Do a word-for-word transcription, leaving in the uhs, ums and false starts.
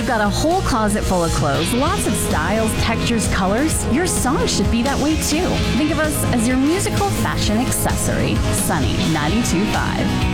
We've got a whole closet full of clothes, lots of styles, textures, colors. Your song should be that way too. Think of us as your musical fashion accessory. Sunny ninety-two point five.